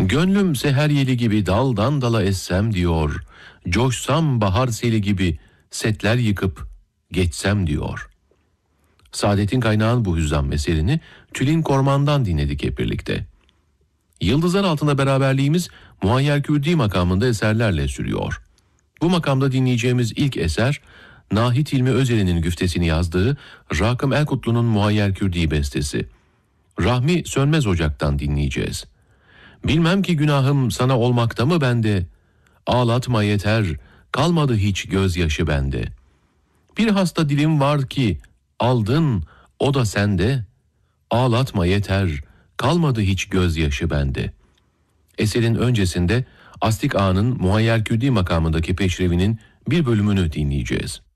Gönlüm seher yeli gibi daldan dala essem diyor. Coşsam bahar seli gibi setler yıkıp geçsem diyor. Saadet'in Kaynağın bu hüzzam meselini Tülin Korman'dan dinledik hep birlikte. Yıldızlar altında beraberliğimiz Muayyer Kürdi makamında eserlerle sürüyor. Bu makamda dinleyeceğimiz ilk eser, Nahit Hilmi Özel'in güftesini yazdığı Rakım Elkutlu'nun Muayyer Kürdi bestesi. Rahmi Sönmez Ocak'tan dinleyeceğiz. Bilmem ki günahım sana olmakta mı bende? Ağlatma yeter, kalmadı hiç gözyaşı bende. Bir hasta dilim var ki aldın, o da sende. Ağlatma yeter, kalmadı hiç gözyaşı bende. Eserin öncesinde Astik Ağa'nın Muayyer Kürdi makamındaki peşrevinin bir bölümünü dinleyeceğiz.